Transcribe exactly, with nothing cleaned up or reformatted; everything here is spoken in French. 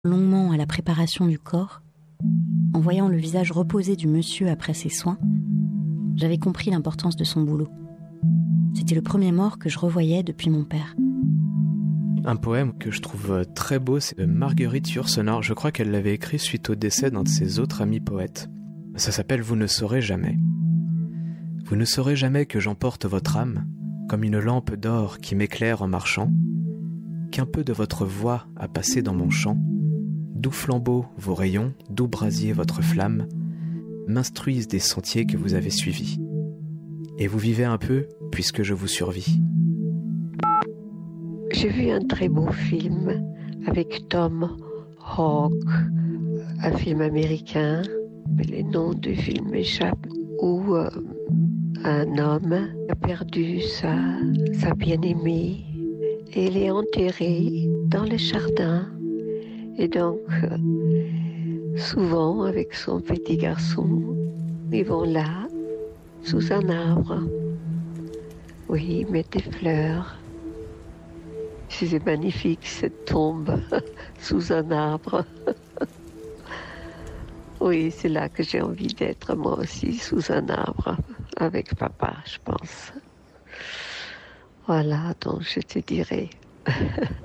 longuement à la préparation du corps, en voyant le visage reposé du monsieur après ses soins, j'avais compris l'importance de son boulot. C'était le premier mort que je revoyais depuis mon père. Un poème que je trouve très beau, c'est de Marguerite Yourcenar. Je crois qu'elle l'avait écrit suite au décès d'un de ses autres amis poètes. Ça s'appelle « Vous ne saurez jamais ». Vous ne saurez jamais que j'emporte votre âme, comme une lampe d'or qui m'éclaire en marchant, qu'un peu de votre voix a passé dans mon chant, d'où flambeaux vos rayons, d'où brasier votre flamme, m'instruisent des sentiers que vous avez suivis. Et vous vivez un peu, puisque je vous survis. J'ai vu un très beau film avec Tom Hawk, un film américain, mais les noms du film m'échappent, où euh, un homme a perdu sa, sa bien-aimée et elle est enterrée dans le jardin. Et donc, euh, souvent, avec son petit garçon, ils vont là, sous un arbre. Oui, ils mettent des fleurs. C'est magnifique, cette tombe sous un arbre. Oui, c'est là que j'ai envie d'être, moi aussi, sous un arbre, avec papa, je pense. Voilà, donc je te dirai.